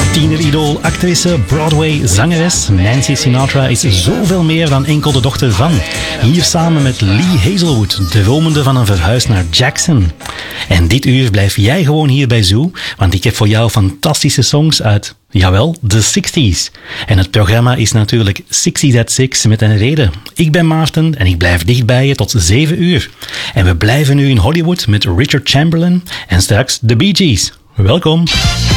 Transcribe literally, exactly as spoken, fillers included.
Tieneridool, actrice, Broadway, zangeres. Nancy Sinatra is zoveel meer dan enkel de dochter van. Hier samen met Lee Hazelwood, dromende van een verhuis naar Jackson. En dit uur blijf jij gewoon hier bij Zoo, want ik heb voor jou fantastische songs uit, jawel, de zestig's. En het programma is natuurlijk zestig at zes met een reden. Ik ben Maarten en ik blijf dicht bij je tot zeven uur. En we blijven nu in Hollywood met Richard Chamberlain en straks de Bee Gees. Welkom.